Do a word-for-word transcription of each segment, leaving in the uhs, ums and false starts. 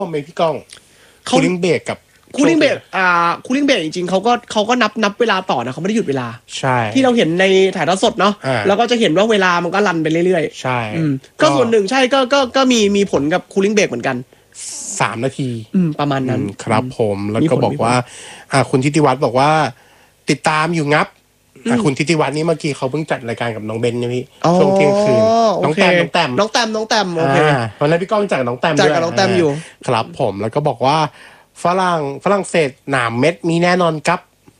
คอมเมนต์พี่ก้องคูลิ่งเบรกกับคูลิ่งเบรกอ่าคูลิ่งเบรกจริงๆเขาก็เขาก็นับนับเวลาต่อนะเขาไม่ได้หยุดเวลาใช่ที่เราเห็นในถ่ายทอดสดเนาะแล้วก็จะเห็นว่าเวลามันก็รันไปเรื่อยๆใช่ก็ส่วนหนึ่งใช่ก็ก็ก็มีมีผลกับคูลิ่งเบรกเหมือนกันสามนาทีประมาณนั้นครับผมแล้วก็บอกว่าอ่าคุณทิติวัฒน์บอกว่าติดตามอยู่งับคุณทิติวัฒน์นี่เมื่อกี้เขาเพิ่งจัดรายการกับน้องเบนนะพี่ช่วงเที่ยงคืนน้องแต้มน้องแต้มน้องแต้มน้องแต้มโอเควันนั้นพี่ก้องจัดน้องแต้มจัดกับน้องแต้มอยู่ครับผมแล้วก็บอกว่าฝรั่งฝรั่งเศสหนามเม็ดมีแน่นอนครับ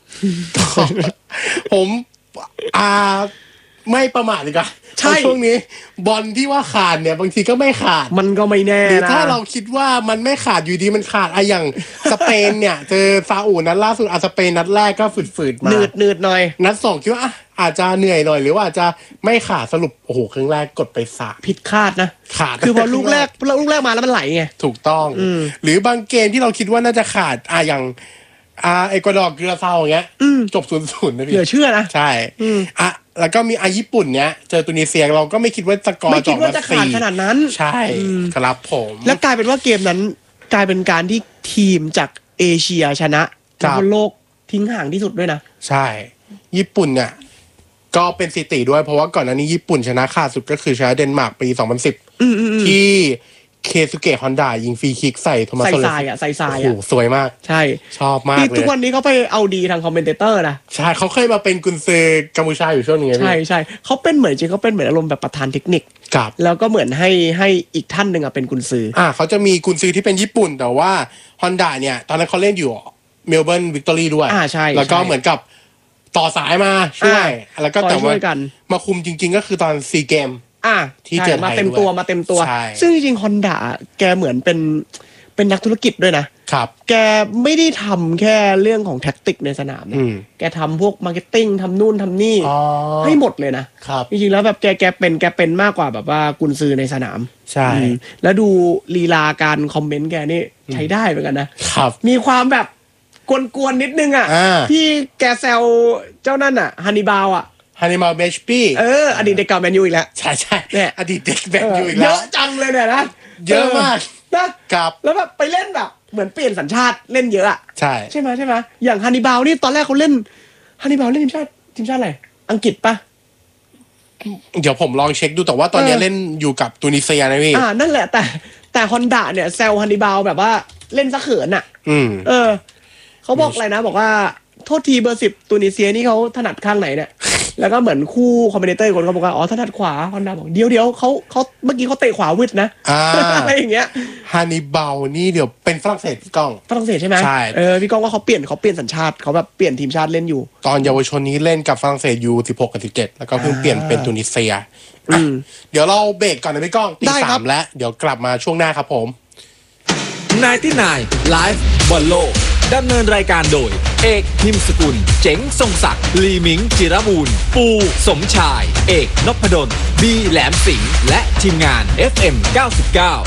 ผมอ่าไม่ประมาทเลยกันใช่ช่วงนี้บอลที่ว่าขาดเนี่ยบางทีก็ไม่ขาดมันก็ไม่แน่หรือถ้าเราคิดว่ามันไม่ขาดอยู่ดีมันขาดอะอย่างสเปนเนี่ยเจอซาอุนัดล่าสุดอะสเปนนัดแรกก็ฝืดๆมาหนืดหนืดหน่อยนัดสองคิดว่าอาจจะเหนื่อยหน่อยหรือว่าอาจจะไม่ขาดสรุปโอ้โหครึ่งแรกกดไปสามผิดคาดนะขาดคือพอลูกแรกลูกแรกมาแล้วมันไหลไงถูกต้องหรือบางเกมที่เราคิดว่าน่าจะขาดอะอย่างอ่าเอกวาดอร์เกลือเซาอย่างเงี้ยจบศูนย์ศูนย์นะพี่เหลือเชื่อนะใช่อ่ะแล้วก็มีอาญี่ปุ่นเนี้ยเจอตุนิเซียเราก็ไม่คิดว่าสกอร์ไม่คิดว่าจะขาดขนาดนั้นใช่ครับผมแล้วกลายเป็นว่าเกมนั้นกลายเป็นการที่ทีมจากเอเชียชนะจากโลกทิ้งห่างที่สุดด้วยนะใช่ญี่ปุ่นเนี่ยก็เป็นสถิติด้วยเพราะว่าก่อนหน้านี้ญี่ปุ่นชนะขาดสุดก็คือชนะเดนมาร์กปีสองพันสิบที่เคซุเกะฮอนด้ายิงฟรีคิกใส่โทมัสโซเลสใส่ทรายอ่ะใส่ทรายอ่ะโอ้โหสวยมากใช่ชอบมากเลยทุกวันนี้เขาไปเอาดีทางคอมเมนเตอร์นะใช่เขาเคยมาเป็นกุนซือกัมพูชาอยู่ช่วงนึงใช่ใช่เขาเป็นเหมือนจริงเขาเป็นเหมือนอารมณ์แบบประธานเทคนิคครับแล้วก็เหมือนให้ให้อีกท่านหนึ่งอ่ะเป็นกุนซืออ่าเขาจะมีกุนซือที่เป็นญี่ปุ่นแต่ว่าฮอนด้าเนี่ยตอนนั้นเขาเล่นอยู่เมลเบิร์นวิกตอรี่ด้วยอ่าใช่แล้วก็เหมือนกับต่อสายมาช่วยแล้วก็แต่ว่ามาคุมจริงๆก็คือตอนซีเกมอ่ะที่เจอมาเต็มตัวมาเต็มตัวซึ่งจริงๆฮอนด้าแกเหมือนเป็นเป็นนักธุรกิจด้วยนะครับแกไม่ได้ทำแค่เรื่องของแท็กติกในสนามนะแกทำพวกมาร์เก็ตติ้งทำนู่นทำนี่ให้หมดเลยนะครับจริงๆแล้วแบบแกแกเป็นแกเป็นมากกว่าแบบว่ากุนซือในสนามใช่แล้วดูลีลาการคอมเมนต์แกนี่ใช้ได้เหมือนกันนะครับมีความแบบกวนๆนิดนึงอ่ะที่แกแซวเจ้านั่นอ่ะฮันนิบาลอ่ะฮันนิบาลเบชปี้เอออดีตเด็กเก่าแมนยูอีกแล้วใช่ใช่เนี่ยอดีตเด็กแมนยูอีกแล้วเยอะจังเลยเนี่ยนะเยอะมากนะครับแล้วแบบไปเล่นแบบเหมือนเปลี่ยนสัญชาติเล่นเยอะอ่ะใช่ใช่ไหมใช่ไหมอย่างฮันนิบาลนี่ตอนแรกเขาเล่นฮันนิบาลเล่นทีมชาติทีมชาติอะไรอังกฤษปะเดี๋ยวผมลองเช็คดูแต่ว่าตอนนี้เล่นอยู่กับตุนิเซียนะพี่อ่านั่นแหละแต่แต่ฮอนด้าเนี่ยแซวฮันนิบาลแบบว่าเล่นซะเขินอ่ะอืมเออเขาบอกอะไรนะบอกว่าโทษทีเบอร์สิบตุนิเซียนี่เขาถนัดข้างไหนเนี่ยแล้วก็เหมือนคู่คอมเมนเตอร์คนเขาบอกว่าอ๋อถนัดขวาฮอนด้าบอกเดี๋ยวเดี๋ยวเขาเขาเมื่อกี้เขาเตะขวาวิดนะอะไรอย่างเงี้ยฮันนิบาลนี่เดี๋ยวเป็นฝรั่งเศสพี่ก้องฝรั่งเศสใช่ไหมใช่เออพี่ก้องว่าเขาเปลี่ยนเขาเปลี่ยนสัญชาติเขาแบบเปลี่ยนทีมชาติเล่นอยู่ตอนเยาวชนนี้เล่นกับฝรั่งเศสยูสิบหกกับสิบเจ็ดแล้วก็เพิ่งเปลี่ยนเป็นตุนิเซียเดี๋ยวเราเบรกก่อนนะพี่ก้องตีสามแล้วเดี๋ยวกลับมาช่วงหน้าครับผมนายที่นายไลฟ์บอลโลกดำเนินรายการโดยเอกพิมพ์สกุลเจ๋งทรงศักดิ์ลีมิงจิรบูรณ์ปูสมชายเอกนพดลบีแหลมสิงห์และทีมงาน เอฟ เอ็ม เก้าสิบเก้า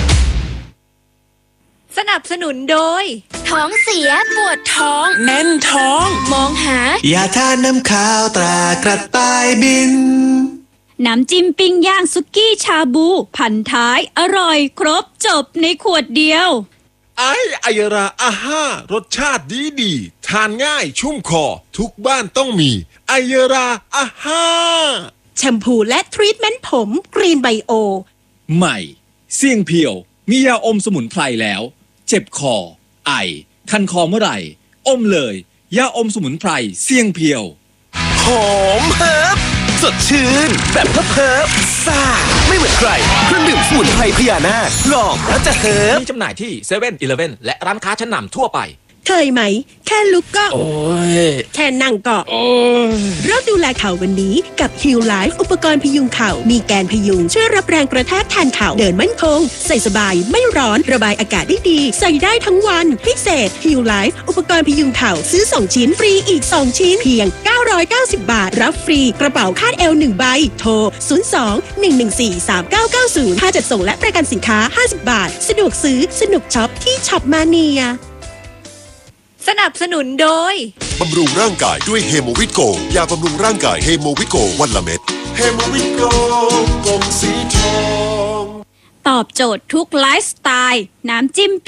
สนับสนุนโดยท้องเสียปวดท้องแน่นท้องมองหายาทาน้ำข้าวตรากระต่ายบินน้ำจิ้มปิ้งย่างสุกี้ชาบูพันท้ายอร่อยครบจบในขวดเดียวไอไอยราอาห้ารสชาติดีดีทานง่ายชุ่มคอทุกบ้านต้องมีไอยราอาห้าแชมพูและทรีทเมนต์ผมกรีนไบโอใหม่เสี่ยงเพียวมียาอมสมุนไพรแล้วเจ็บคอไอคันคอเมื่อไหร่อมเลยยาอมสมุนไพรเสี่ยงเพียวหอมเฮิร์บสดชื่นแบบเพิบซ่าไม่เหมือนใครเครื่องดื่มสมุนไพรพญานาคลองแล้วจะเฮิร์บมีจำหน่ายที่เซเว่นอีเลฟเว่นและร้านค้าชั้นนำทั่วไปเคยไหมแค่ลุกก็โอ้ยแค่นั่งก็โอ้ยเริ่มดูแลเข่าวันนี้กับ Heal Life อุปกรณ์พยุงเข่ามีแกนพยุงช่วยรับแรงกระแทกแทนเข่าเดินมั่นคงใส่สบายไม่ร้อนระบายอากาศได้ดีใส่ได้ทั้งวันพิเศษ Heal Life อุปกรณ์พยุงเข่าซื้อสองชิ้นฟรีอีกสองชิ้นเพียงเก้าร้อยเก้าสิบบาทรับฟรีกระเป๋าคาดเอวหนึ่งใบโทรศูนย์ สอง หนึ่ง หนึ่ง สี่ สาม เก้า เก้า ศูนย์ค่าจัดส่งและประกันสินค้าห้าสิบบาทสะดวกซื้อสนุกช็อปที่ช็อปมาเนียสนับสนุนโดยบำรุงร่างกายด้วยเฮโมวิตโกยาบำรุงร่างกายเฮโมวิตโกวันละเม็ดเฮโมวิตโกกลมสีทองตอบโจทย์ทุกไลฟ์สไตล์น้ำจิ้ม